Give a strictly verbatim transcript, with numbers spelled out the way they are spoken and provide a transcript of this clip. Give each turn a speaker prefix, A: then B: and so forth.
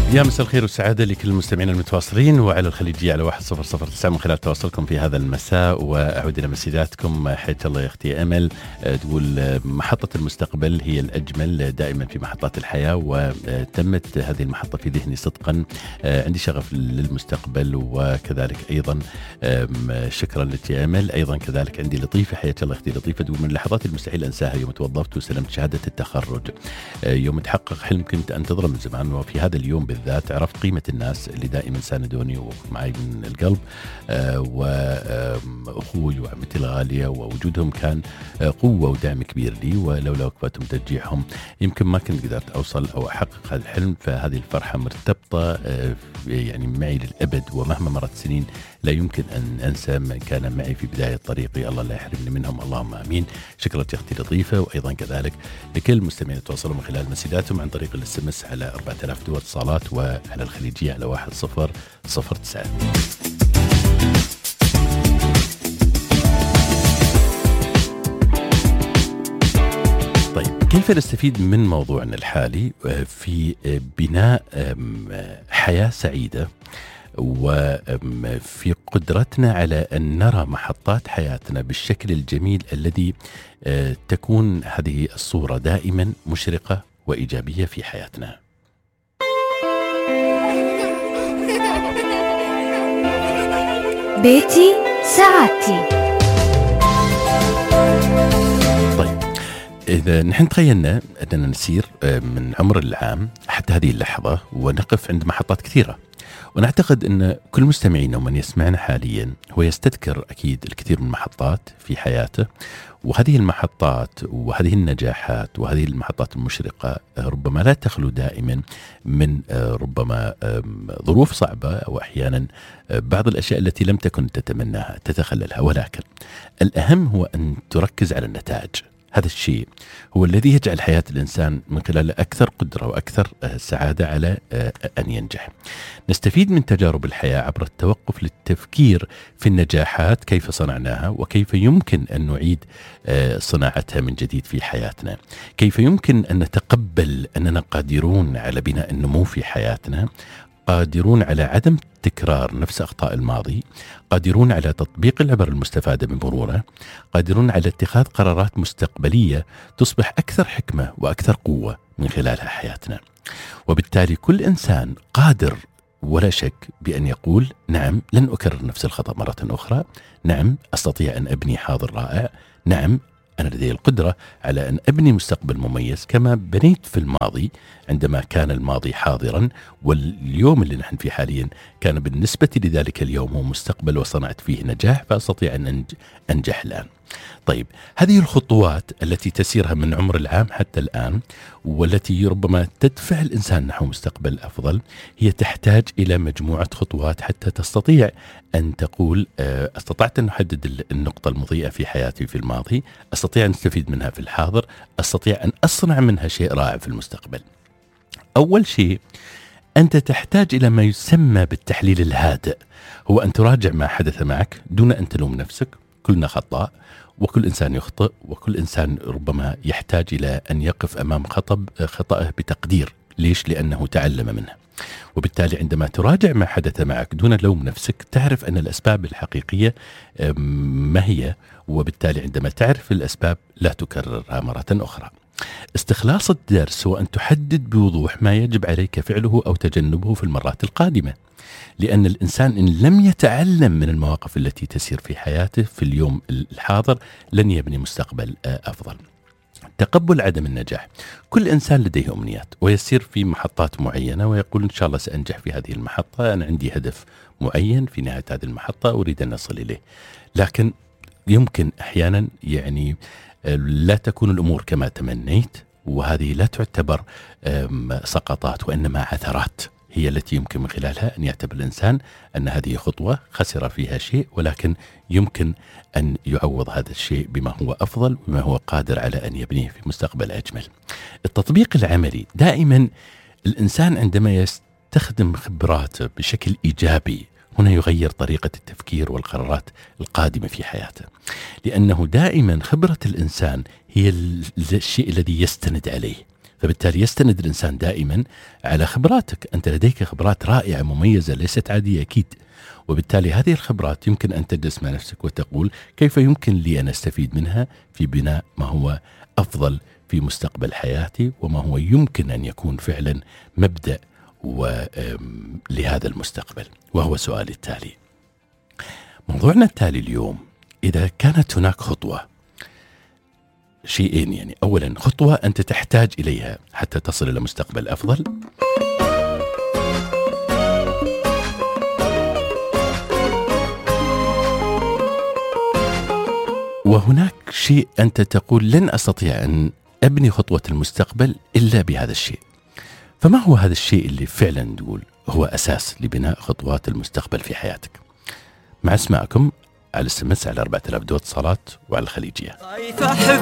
A: يا مساء الخير والسعادة لكل المستمعين المتواصلين وعلى الخليجية على واحد صفر صفر تسعة من خلال تواصلكم في هذا المساء. وأعود إلى مسجاتكم. حياك الله يا أختي أمل. تقول محطة المستقبل هي الأجمل دائما في محطات الحياة، وتمت هذه المحطة في ذهني صدقا. عندي شغف للمستقبل، وكذلك أيضا شكرا لك يا أمل. أيضا كذلك عندي لطيفة، حياك الله أختي لطيفة، تقول من اللحظات المستحيل أنساها يوم توظفت وسلمت شهادة التخرج، يوم تحقق حلم كنت أنتظره من زمان، وفي هذا اليوم بالذات عرفت قيمة الناس اللي دائما ساندوني ومعي من القلب، آه وأخوي وعمتي الغالية، ووجودهم كان آه قوة ودعم كبير لي، ولولا وقفتهم وتشجيعهم يمكن ما كنت قدرت أوصل أو أحقق هذا الحلم. فهذه الفرحة مرتبطة آه يعني معي للأبد، ومهما مرت سنين لا يمكن أن أنسى من كان معي في بداية طريقي. الله لا يحرمني منهم، اللهم آمين. شكرا يا أختي لطيفة. وأيضا كذلك لكل المستمعين يتواصلوا من خلال مسجاتهم عن طريق الاس ام اس على أربعة آلاف دول اتصالات، وعلى الخليجية على واحد صفر صفر تسعة. طيب، كيف نستفيد من موضوعنا الحالي في بناء حياة سعيدة، وفي قدرتنا على أن نرى محطات حياتنا بالشكل الجميل الذي تكون هذه الصورة دائما مشرقة وإيجابية في حياتنا.
B: بيتي سعادتي.
A: طيب، إذا نحن تخيلنا أننا نسير من عمر العام حتى هذه اللحظة ونقف عند محطات كثيرة، ونعتقد أن كل مستمعين ومن يسمعنا حاليا هو يستذكر أكيد الكثير من المحطات في حياته، وهذه المحطات وهذه النجاحات وهذه المحطات المشرقة ربما لا تخلو دائما من ربما ظروف صعبة، أو أحيانا بعض الأشياء التي لم تكن تتمناها تتخللها، ولكن الأهم هو أن تركز على النتائج. هذا الشيء هو الذي يجعل حياة الإنسان من خلاله أكثر قدرة وأكثر سعادة على أن ينجح. نستفيد من تجارب الحياة عبر التوقف للتفكير في النجاحات، كيف صنعناها وكيف يمكن أن نعيد صناعتها من جديد في حياتنا، كيف يمكن أن نتقبل أننا قادرون على بناء النمو في حياتنا، قادرون على عدم تكرار نفس أخطاء الماضي، قادرون على تطبيق العبر المستفادة من مرورها، قادرون على اتخاذ قرارات مستقبلية تصبح أكثر حكمة وأكثر قوة من خلالها حياتنا. وبالتالي كل إنسان قادر ولا شك بأن يقول نعم، لن أكرر نفس الخطأ مرة أخرى، نعم أستطيع أن أبني حاضر رائع، نعم أنا لدي القدرة على أن أبني مستقبل مميز كما بنيت في الماضي عندما كان الماضي حاضرا، واليوم اللي نحن فيه حاليا كان بالنسبة لذلك اليوم هو مستقبل وصنعت فيه نجاح، فأستطيع أن أنجح الآن. طيب، هذه الخطوات التي تسيرها من عمر العام حتى الآن، والتي ربما تدفع الإنسان نحو مستقبل أفضل، هي تحتاج إلى مجموعة خطوات حتى تستطيع أن تقول استطعت أن أحدد النقطة المضيئة في حياتي في الماضي، أستطيع أن أستفيد منها في الحاضر، أستطيع أن أصنع منها شيء رائع في المستقبل. أول شيء أنت تحتاج إلى ما يسمى بالتحليل الهادئ، هو أن تراجع ما حدث معك دون أن تلوم نفسك. كلنا خطاء، وكل إنسان يخطئ، وكل إنسان ربما يحتاج إلى أن يقف أمام خطب خطأه بتقدير. ليش؟ لأنه تعلم منه. وبالتالي عندما تراجع ما حدث معك دون لوم نفسك تعرف أن الأسباب الحقيقية ما هي، وبالتالي عندما تعرف الأسباب لا تكررها مرة أخرى. استخلاص الدرس هو أن تحدد بوضوح ما يجب عليك فعله أو تجنبه في المرات القادمة، لأن الإنسان إن لم يتعلم من المواقف التي تسير في حياته في اليوم الحاضر لن يبني مستقبل أفضل. تقبل عدم النجاح. كل إنسان لديه أمنيات ويسير في محطات معينة ويقول إن شاء الله سأنجح في هذه المحطة، أنا عندي هدف معين في نهاية هذه المحطة أريد أن أصل إليه، لكن يمكن أحيانا يعني لا تكون الأمور كما تمنيت، وهذه لا تعتبر سقطات وإنما عثرات هي التي يمكن من خلالها أن يعتبر الإنسان أن هذه خطوة خسر فيها شيء، ولكن يمكن أن يعوض هذا الشيء بما هو أفضل وما هو قادر على أن يبنيه في مستقبل أجمل. التطبيق العملي. دائما الإنسان عندما يستخدم خبراته بشكل إيجابي هنا يغير طريقة التفكير والقرارات القادمة في حياته، لأنه دائما خبرة الإنسان هي الشيء الذي يستند عليه. فبالتالي يستند الإنسان دائما على خبراتك. أنت لديك خبرات رائعة مميزة ليست عادية أكيد، وبالتالي هذه الخبرات يمكن أن تجلس مع نفسك وتقول كيف يمكن لي أن أستفيد منها في بناء ما هو أفضل في مستقبل حياتي، وما هو يمكن أن يكون فعلا مبدأ لهذا المستقبل. وهو سؤالي التالي، موضوعنا التالي اليوم: إذا كانت هناك خطوة، شيئين يعني، أولا خطوة أنت تحتاج إليها حتى تصل إلى مستقبل أفضل، وهناك شيء أنت تقول لن أستطيع أن أبني خطوة المستقبل إلا بهذا الشيء. فما هو هذا الشيء اللي فعلا تقول هو أساس لبناء خطوات المستقبل في حياتك؟ مع اسمعكم على السمس على أربعة آلاف دو اتصالات وعلى الخليجية.